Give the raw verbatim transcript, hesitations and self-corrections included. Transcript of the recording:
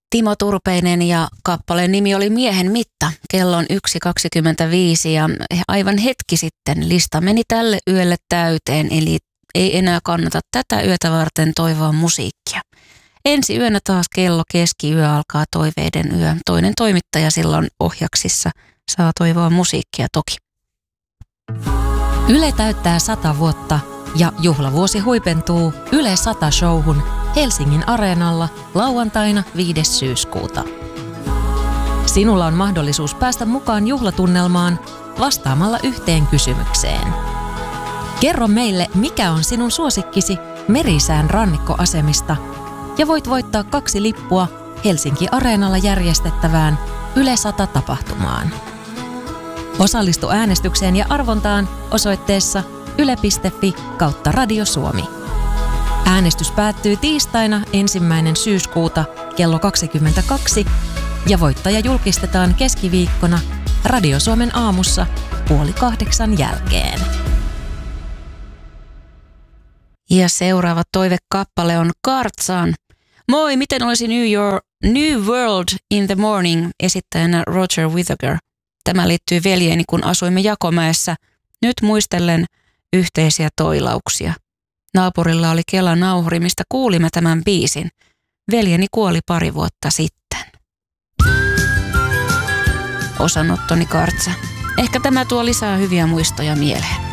Timo Turpeinen ja kappaleen nimi oli Miehen mitta. Kello on yksi kaksikymmentäviisi ja aivan hetki sitten lista meni tälle yölle täyteen, eli ei enää kannata tätä yötä varten toivoa musiikkia. Ensi yönä taas kello keskiyö alkaa toiveiden yö. Toinen toimittaja silloin ohjaksissa saa toivoa musiikkia toki. Yle täyttää sata vuotta ja juhlavuosi huipentuu Yle sata showhun Helsingin Areenalla lauantaina viides syyskuuta. Sinulla on mahdollisuus päästä mukaan juhlatunnelmaan vastaamalla yhteen kysymykseen. Kerro meille, mikä on sinun suosikkisi Merisään rannikkoasemista ja voit voittaa kaksi lippua Helsinki Areenalla järjestettävään Yle sata-tapahtumaan. Osallistu äänestykseen ja arvontaan osoitteessa yle piste fi kautta Radio Suomi. Äänestys päättyy tiistaina ensimmäinen syyskuuta kello kaksikymmentäkaksi ja voittaja julkistetaan keskiviikkona Radio Suomen aamussa puoli kahdeksan jälkeen. Ja seuraava toivekappale on Kartsan. Moi, miten olisi New, York, New World in the Morning esittäjänä Roger Whittaker. Tämä liittyy veljeeni, kun asuimme Jakomäessä. Nyt muistellen yhteisiä toilauksia. Naapurilla oli Kela-nauhuri, mistä kuulimme tämän biisin. Veljeni kuoli pari vuotta sitten. Osanottoni Kartsa. Ehkä tämä tuo lisää hyviä muistoja mieleen.